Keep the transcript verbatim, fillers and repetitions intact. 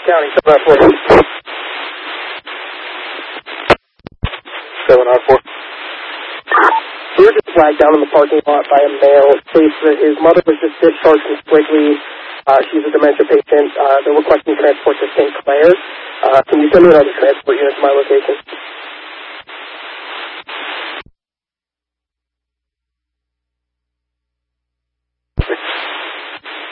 County, seven nine four. seven nine four. We were just flagged down in the parking lot by a male. States that his mother was just discharged from Squigley. Uh, she's a dementia patient. Uh, they're requesting transport to Saint Clair. Uh, can you send me another transport unit to my location?